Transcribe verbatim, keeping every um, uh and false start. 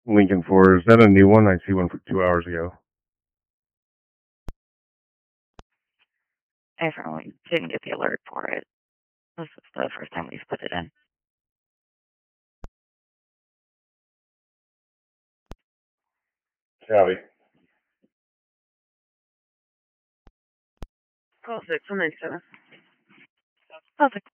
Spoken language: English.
Lincoln for. Is that a new one? I see one for two hours ago. I probably didn't get the alert for it. This is the first time we've put it in. Copy. Call six one nine seven. Call six.